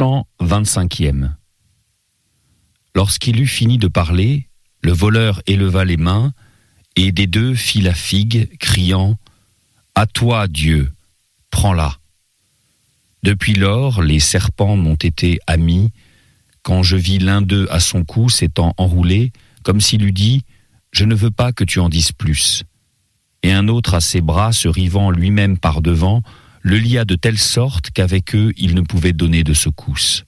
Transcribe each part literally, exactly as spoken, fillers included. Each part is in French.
Chant vingt-cinquième. Lorsqu'il eut fini de parler, le voleur éleva les mains, et des deux fit la figue, criant « À toi, Dieu, prends-la !» Depuis lors, les serpents m'ont été amis, quand je vis l'un d'eux à son cou s'étant enroulé, comme s'il eût dit « Je ne veux pas que tu en dises plus ». Et un autre à ses bras, se rivant lui-même par devant, le lia de telle sorte qu'avec eux il ne pouvait donner de secousse.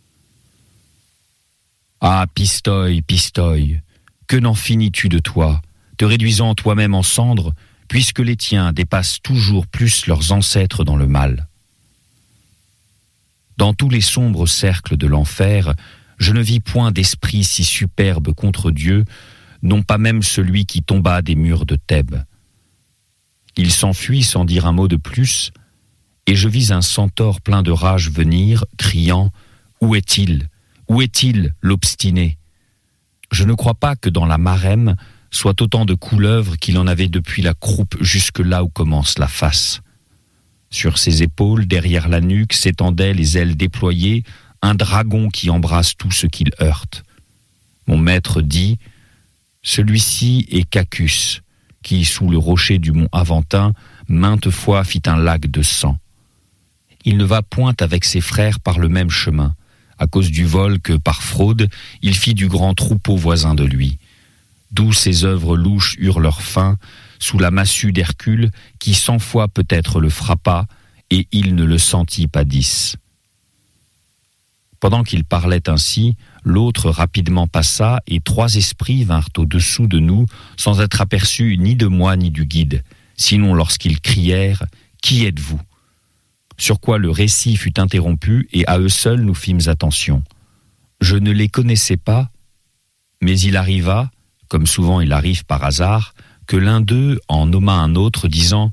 Ah, Pistoï, Pistoï, que n'en finis-tu de toi, te réduisant toi-même en cendres, puisque les tiens dépassent toujours plus leurs ancêtres dans le mal. Dans tous les sombres cercles de l'enfer, je ne vis point d'esprit si superbe contre Dieu, non pas même celui qui tomba des murs de Thèbes. Il s'enfuit sans dire un mot de plus, et je vis un centaure plein de rage venir, criant « Où est-il ? Où est-il, l'obstiné ?» Je ne crois pas que dans la Marème soit autant de couleuvres qu'il en avait depuis la croupe jusque là où commence la face. Sur ses épaules, derrière la nuque, s'étendaient les ailes déployées, un dragon qui embrasse tout ce qu'il heurte. Mon maître dit « Celui-ci est Cacus, qui, sous le rocher du mont Aventin, maintes fois fit un lac de sang. Il ne va point avec ses frères par le même chemin. À cause du vol que, par fraude, il fit du grand troupeau voisin de lui. D'où ses œuvres louches eurent leur fin, sous la massue d'Hercule, qui cent fois peut-être le frappa, et il ne le sentit pas dix. Pendant qu'il parlait ainsi, l'autre rapidement passa, et trois esprits vinrent au-dessous de nous, sans être aperçus ni de moi ni du guide, sinon lorsqu'ils crièrent « Qui êtes-vous » Sur quoi le récit fut interrompu, et à eux seuls nous fîmes attention. Je ne les connaissais pas, mais il arriva, comme souvent il arrive par hasard, que l'un d'eux en nomma un autre, disant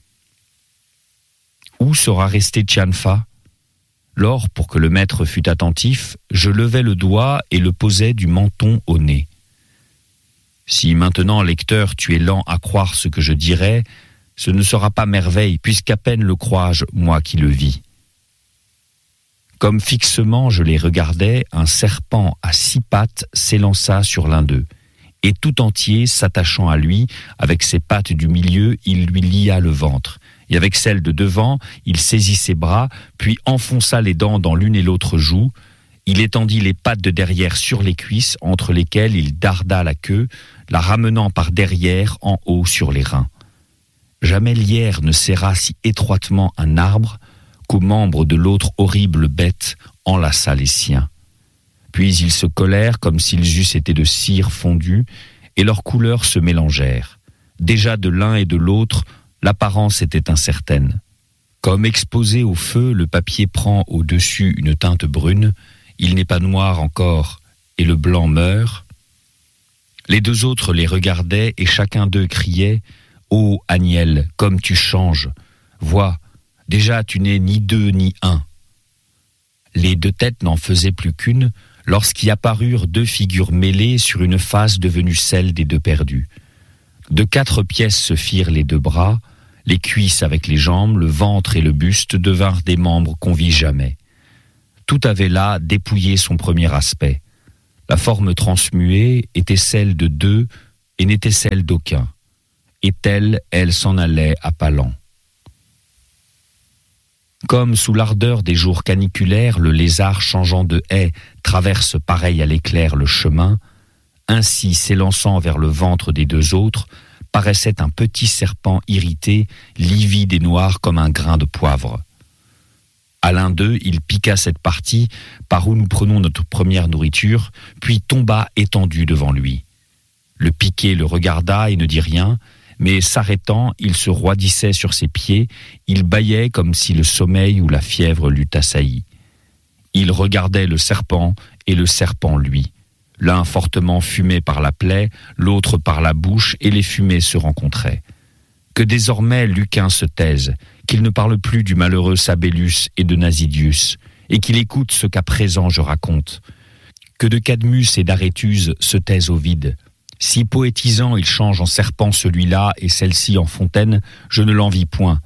« Où sera resté Tianfa ?» Lors, pour que le maître fût attentif, je levai le doigt et le posai du menton au nez. Si maintenant, lecteur, tu es lent à croire ce que je dirai, ce ne sera pas merveille, puisqu'à peine le crois-je, moi qui le vis. Comme fixement je les regardais, un serpent à six pattes s'élança sur l'un d'eux, et tout entier, s'attachant à lui, avec ses pattes du milieu, il lui lia le ventre. Et avec celle de devant, il saisit ses bras, puis enfonça les dents dans l'une et l'autre joue. Il étendit les pattes de derrière sur les cuisses, entre lesquelles il darda la queue, la ramenant par derrière en haut sur les reins. Jamais lierre ne serra si étroitement un arbre qu'aux membres de l'autre horrible bête enlaça les siens. Puis ils se collèrent comme s'ils eussent été de cire fondue, et leurs couleurs se mélangèrent. Déjà de l'un et de l'autre, l'apparence était incertaine. Comme exposé au feu, le papier prend au-dessus une teinte brune, il n'est pas noir encore, et le blanc meurt. Les deux autres les regardaient, et chacun d'eux criait « Ô Aniel, comme tu changes! Vois, déjà tu n'es ni deux ni un. » Les deux têtes n'en faisaient plus qu'une, lorsqu'y apparurent deux figures mêlées sur une face devenue celle des deux perdus. De quatre pièces se firent les deux bras, les cuisses avec les jambes, le ventre et le buste devinrent des membres qu'on vit jamais. Tout avait là dépouillé son premier aspect. La forme transmuée était celle de deux et n'était celle d'aucun. Et telle, elle s'en allait à pas lents. Comme sous l'ardeur des jours caniculaires, le lézard changeant de haie traverse pareil à l'éclair le chemin, ainsi s'élançant vers le ventre des deux autres, paraissait un petit serpent irrité, livide et noir comme un grain de poivre. À l'un d'eux, il piqua cette partie par où nous prenons notre première nourriture, puis tomba étendu devant lui. Le piqué le regarda et ne dit rien, mais s'arrêtant, il se roidissait sur ses pieds, il bâillait comme si le sommeil ou la fièvre l'eût assailli. Il regardait le serpent et le serpent lui. L'un fortement fumé par la plaie, l'autre par la bouche, et les fumées se rencontraient. Que désormais Lucain se taise, qu'il ne parle plus du malheureux Sabellus et de Nasidius, et qu'il écoute ce qu'à présent je raconte. Que de Cadmus et d'Arétuse se taise au vide. Si poétisant il change en serpent celui-là et celle-ci en fontaine, je ne l'envie point.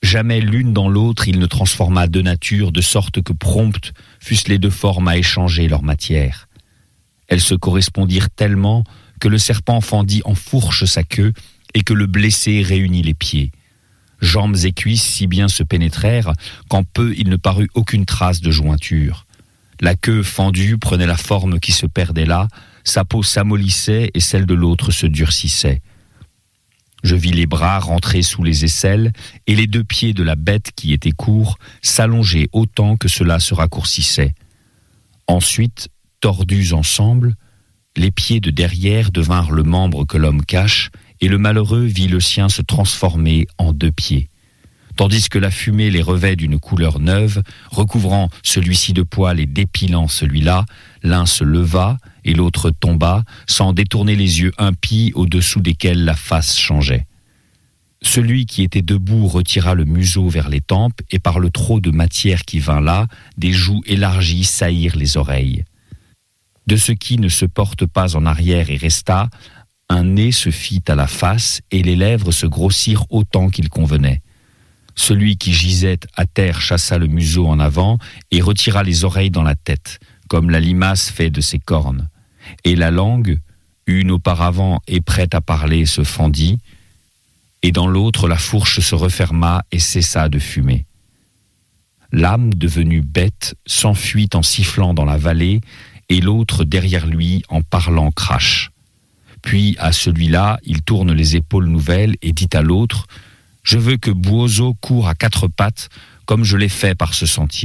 Jamais l'une dans l'autre il ne transforma deux natures, de sorte que promptes fussent les deux formes à échanger leur matière. Elles se correspondirent tellement que le serpent fendit en fourche sa queue et que le blessé réunit les pieds. Jambes et cuisses si bien se pénétrèrent qu'en peu il ne parut aucune trace de jointure. La queue fendue prenait la forme qui se perdait là, sa peau s'amollissait et celle de l'autre se durcissait. Je vis les bras rentrer sous les aisselles et les deux pieds de la bête qui était court s'allonger autant que cela se raccourcissait. Ensuite, tordus ensemble, les pieds de derrière devinrent le membre que l'homme cache et le malheureux vit le sien se transformer en deux pieds. Tandis que la fumée les revêt d'une couleur neuve, recouvrant celui-ci de poils et dépilant celui-là, l'un se leva et l'autre tomba, sans détourner les yeux impies au-dessous desquels la face changeait. Celui qui était debout retira le museau vers les tempes, et par le trop de matière qui vint là, des joues élargies saillirent les oreilles. De ce qui ne se porte pas en arrière et resta, un nez se fit à la face, et les lèvres se grossirent autant qu'il convenait. Celui qui gisait à terre chassa le museau en avant et retira les oreilles dans la tête, comme la limace fait de ses cornes. Et la langue, une auparavant et prête à parler, se fendit, et dans l'autre la fourche se referma et cessa de fumer. L'âme, devenue bête, s'enfuit en sifflant dans la vallée, et l'autre derrière lui en parlant crache. Puis à celui-là, il tourne les épaules nouvelles et dit à l'autre: « Je veux que Buoso court à quatre pattes, comme je l'ai fait par ce sentier. »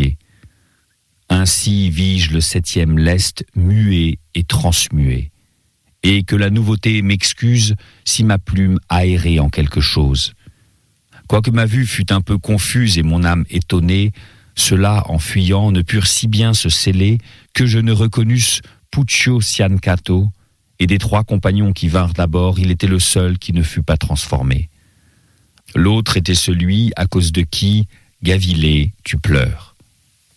Ainsi vis-je le septième lest muet et transmué. Et que la nouveauté m'excuse si ma plume a erré en quelque chose. Quoique ma vue fût un peu confuse et mon âme étonnée, ceux-là, en fuyant, ne purent si bien se sceller que je ne reconnusse Puccio Ciancato, et des trois compagnons qui vinrent d'abord, il était le seul qui ne fut pas transformé. L'autre était celui à cause de qui, Gavilé, tu pleures.